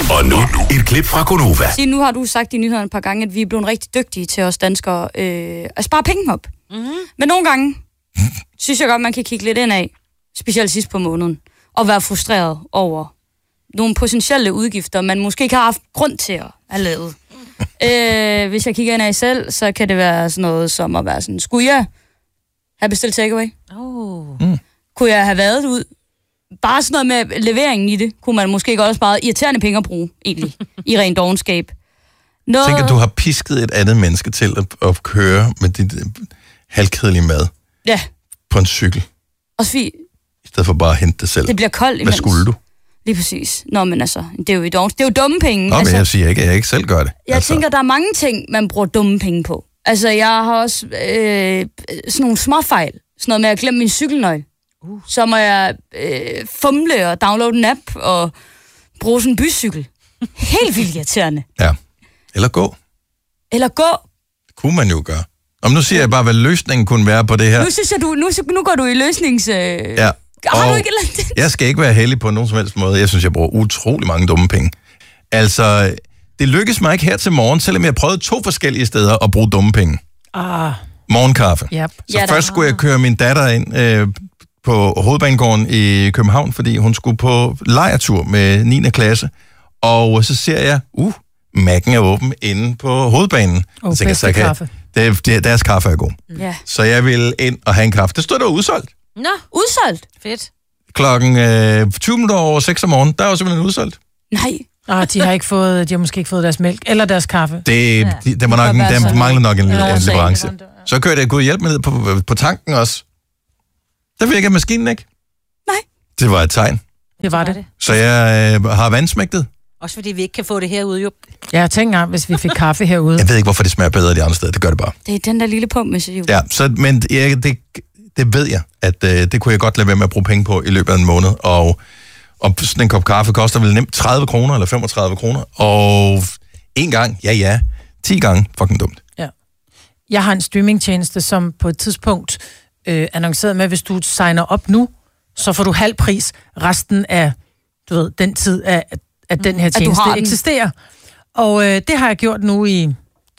Og nu et klip fra Gonova. Nu har du sagt i nyhederne et par gange, at vi er blevet rigtig dygtige til os danskere at spare penge op. Mm-hmm. Men nogle gange synes jeg godt, man kan kigge lidt ind af, specielt sidst på måneden, og være frustreret over nogle potentielle udgifter, man måske ikke har haft grund til at have lavet. Hvis jeg kigger ind af selv, så kan det være sådan noget som at være sådan, skulle jeg have bestilt takeaway? Kunne jeg have været ud? Bare sådan noget med leveringen i det, kunne man måske godt have sparet irriterende penge at bruge, egentlig, i ren dovenskab. Jeg tænker, du har pisket et andet menneske til at køre med dit halvkedelige mad på en cykel. Også fordi... I stedet for bare at hente det selv. Det bliver koldt imens. Hvad skulle du? Lige præcis. Nå, men altså, det er jo, det er jo dumme penge. Nå, men jeg siger ikke, at jeg ikke selv gør det. Jeg tænker, der er mange ting, man bruger dumme penge på. Altså, jeg har også sådan nogle småfejl. Sådan noget med at glemme min cykelnøgle. Så må jeg fumle og downloade en app og bruge sådan en bycykel. Helt vildt irriterende. Ja. Eller gå. Det kunne man jo gøre. Om nu siger jeg bare, hvad løsningen kunne være på det her. Nu synes jeg, nu går du i løsnings... Ja. Har du ikke eller andet? Jeg skal ikke være heldig på nogen som helst måde. Jeg synes, jeg bruger utrolig mange dumme penge. Altså, det lykkedes mig ikke her til morgen, selvom jeg prøvede 2 forskellige steder at bruge dumme penge. Morgenkaffe. Yep. Så først skulle jeg køre min datter ind på Hovedbanegården i København, fordi hun skulle på lejrtur med 9. klasse. Og så ser jeg, Mac'en er åben inde på Hovedbanen. Bedste kaffe. Deres kaffe er god. Ja. Så jeg ville ind og have en kaffe. Det stod der udsolgt. Nå, udsolgt? Fedt. Klokken 20 minutter over 6 om morgenen, der er jo simpelthen udsolgt. Nej. De har måske ikke fået deres mælk eller deres kaffe. Der mangler nok en leverance. Så kørte jeg Gud hjælp med ned på tanken også. Der virkede maskinen ikke. Nej. Det var et tegn. Det var det. Så jeg har vandsmægtet. Også fordi vi ikke kan få det herude, jo. Jeg tænker, hvis vi fik kaffe herude. Jeg ved ikke, hvorfor det smager bedre de andre steder. Det gør det bare. Det er den der lille pump med sig. Ja, men det ved jeg, at det kunne jeg godt lade være med at bruge penge på i løbet af en måned. Og sådan en kop kaffe koster vel nemt 30 kroner eller 35 kroner. Og en gang, 10 gange, fucking dumt. Ja. Jeg har en streamingtjeneste, som på et tidspunkt annoncerede med, at hvis du signer op nu, så får du halv pris resten af, den tid, at den her tjeneste eksisterer. Og det har jeg gjort nu i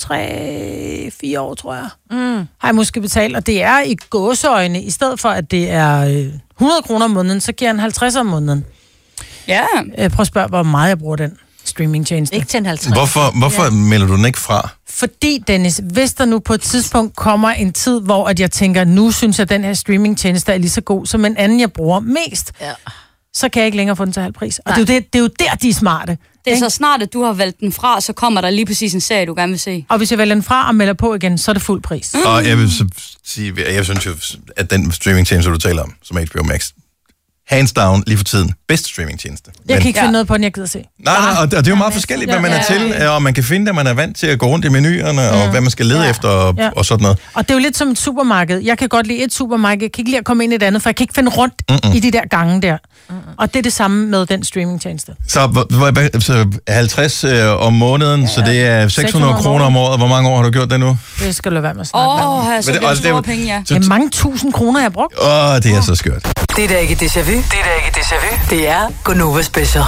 3-4 år, tror jeg. Har jeg måske betalt, og det er i gåseøjne. I stedet for, at det er 100 kroner om måneden, så giver jeg en 50 om måneden. Ja. Prøv at spørge, hvor meget jeg bruger den streamingtjeneste. Ikke til en 50. Hvorfor melder du den ikke fra? Fordi, Dennis, hvis der nu på et tidspunkt kommer en tid, hvor at jeg tænker, nu synes jeg, at den her streamingtjeneste er lige så god som en anden, jeg bruger mest, så kan jeg ikke længere få den til halv pris. Og det er jo der, de er smarte. Det er så snart, at du har valgt den fra, så kommer der lige præcis en serie, du gerne vil se. Og hvis jeg vælger den fra og melder på igen, så er det fuld pris. Og jeg vil så sige, jeg synes jo, at den streamingtjeneste, du taler om, som HBO Max, hands down lige for tiden, bedste streamingtjeneste. Jeg kan ikke finde noget på den, jeg gider se. Nej, og det er jo meget forskelligt, hvad man er til, og man kan finde det, man er vant til at gå rundt i menuerne, og hvad man skal lede efter, og sådan noget. Og det er jo lidt som et supermarked. Jeg kan godt lide et supermarked, jeg kan ikke lide at komme ind i et andet, for jeg kan ikke finde rundt i de der gange der. Og det er det samme med den streamingtjeneste. Så 50 om måneden, så det er 600 kroner om året. Hvor mange år har du gjort det nu? Det skal du være med at snakke med. Så det er store penge, ja. Det er mange tusind kroner, jeg har brugt. Det er så skørt. Det er da ikke déjà vu. Det er Gonova Special.